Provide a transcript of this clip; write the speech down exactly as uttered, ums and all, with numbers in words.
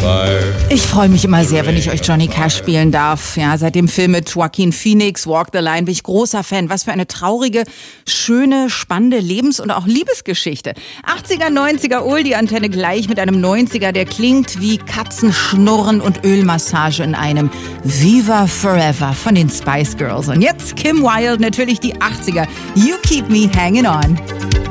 fire. Ich freue mich immer sehr, wenn ich euch Johnny Cash spielen darf. Ja, seit dem Film mit Joaquin Phoenix, Walk the Line, bin ich großer Fan. Was für eine traurige, schöne, spannende Lebens- und auch Liebesgeschichte. achtziger, neunziger Oldie-Antenne gleich mit einem neunziger, der klingt wie Katzenschnurren und Ölmassage in einem. Viva Forever von den Spice Girls. Und jetzt Kim Wilde, natürlich die achtziger. You Keep Me Hanging On.